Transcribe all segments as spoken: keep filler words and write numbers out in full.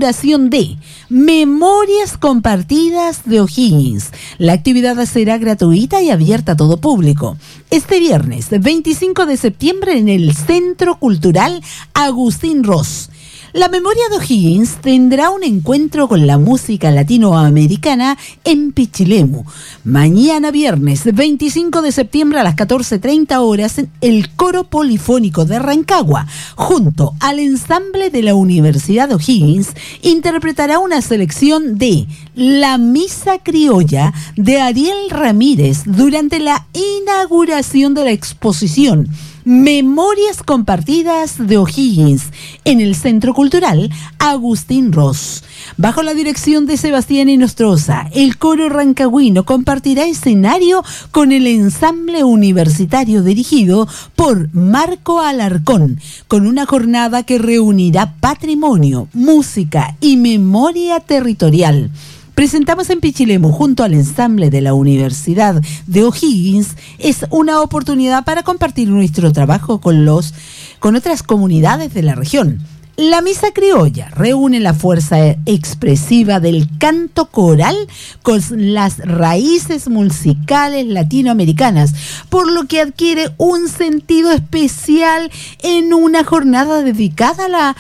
inauguración de Memorias Compartidas de O'Higgins. La actividad será gratuita y abierta a todo público. Este viernes veinticinco de septiembre en el Centro Cultural Agustín Ros. La Memoria de O'Higgins tendrá un encuentro con la música latinoamericana en Pichilemu. Mañana viernes veinticinco de septiembre a las catorce treinta horas, el Coro Polifónico de Rancagua, junto al ensamble de la Universidad de O'Higgins, interpretará una selección de La Misa Criolla de Ariel Ramírez durante la inauguración de la exposición Memorias Compartidas de O'Higgins en el Centro Cultural Agustín Ros. Bajo la dirección de Sebastián Inostroza, el coro rancagüino compartirá escenario con el ensamble universitario dirigido por Marco Alarcón, con una jornada que reunirá patrimonio, música y memoria territorial. Presentamos en Pichilemu junto al ensamble de la Universidad de O'Higgins. Es una oportunidad para compartir nuestro trabajo con los con otras comunidades de la región. La Misa Criolla reúne la fuerza expresiva del canto coral con las raíces musicales latinoamericanas, por lo que adquiere un sentido especial en una jornada dedicada a la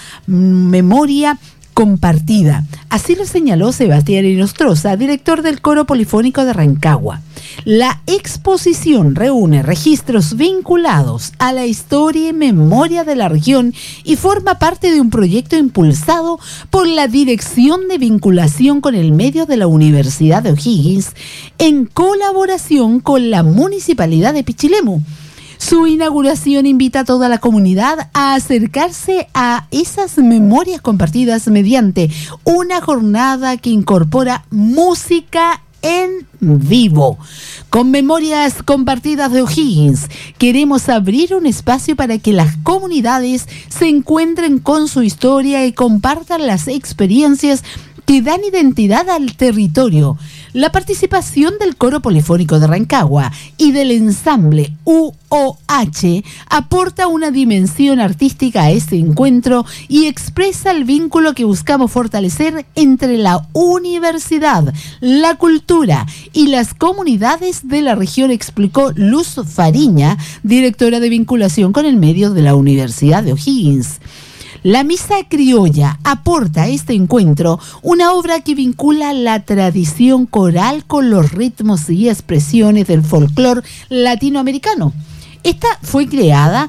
memoria compartida. Así lo señaló Sebastián Inostroza, director del Coro Polifónico de Rancagua. La exposición reúne registros vinculados a la historia y memoria de la región y forma parte de un proyecto impulsado por la Dirección de Vinculación con el Medio de la Universidad de O'Higgins en colaboración con la Municipalidad de Pichilemu. Su inauguración invita a toda la comunidad a acercarse a esas memorias compartidas mediante una jornada que incorpora música en vivo. Con Memorias Compartidas de O'Higgins queremos abrir un espacio para que las comunidades se encuentren con su historia y compartan las experiencias que dan identidad al territorio. La participación del Coro Polifónico de Rancagua y del ensamble U O H aporta una dimensión artística a este encuentro y expresa el vínculo que buscamos fortalecer entre la universidad, la cultura y las comunidades de la región, explicó Luz Fariña, directora de vinculación con el medio de la Universidad de O'Higgins. La Misa Criolla aporta a este encuentro una obra que vincula la tradición coral con los ritmos y expresiones del folclore latinoamericano. Esta fue creada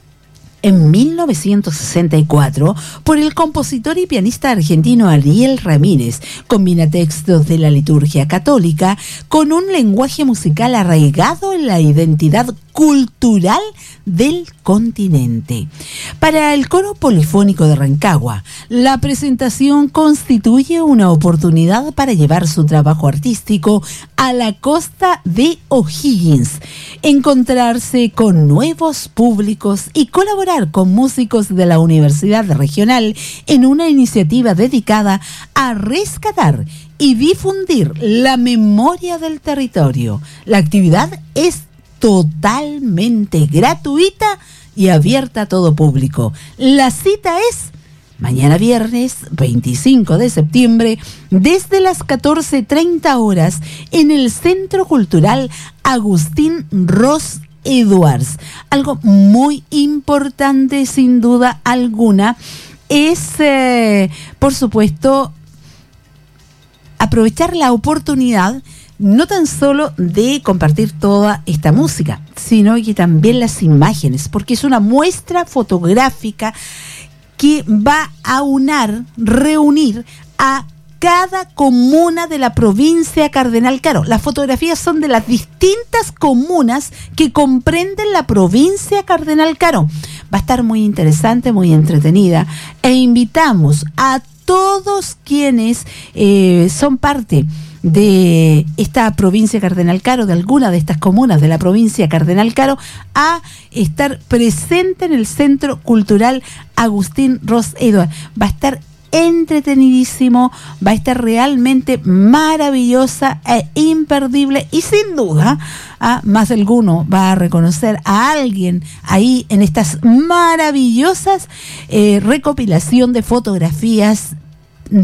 en mil novecientos sesenta y cuatro por el compositor y pianista argentino Ariel Ramírez. Combina textos de la liturgia católica con un lenguaje musical arraigado en la identidad cultural del continente. Para el Coro Polifónico de Rancagua, la presentación constituye una oportunidad para llevar su trabajo artístico a la costa de O'Higgins, encontrarse con nuevos públicos y colaborar con músicos de la Universidad Regional en una iniciativa dedicada a rescatar y difundir la memoria del territorio. La actividad es totalmente gratuita y abierta a todo público. La cita es mañana viernes veinticinco de septiembre desde las catorce treinta horas en el Centro Cultural Agustín Ros Edwards. Algo muy importante, sin duda alguna, es, eh, por supuesto, aprovechar la oportunidad no tan solo de compartir toda esta música, sino que también las imágenes, porque es una muestra fotográfica que va a unar, reunir a cada comuna de la provincia Cardenal Caro. Las fotografías son de las distintas comunas que comprenden la provincia Cardenal Caro. Va a estar muy interesante, muy entretenida, e invitamos a todos quienes eh, son parte de esta provincia Cardenal Caro, de alguna de estas comunas de la provincia Cardenal Caro, a estar presente en el Centro Cultural Agustín Ros Edwards. Va a estar entretenidísimo, va a estar realmente maravillosa e imperdible, y sin duda a más de alguno va a reconocer a alguien ahí en estas maravillosas eh, recopilación de fotografías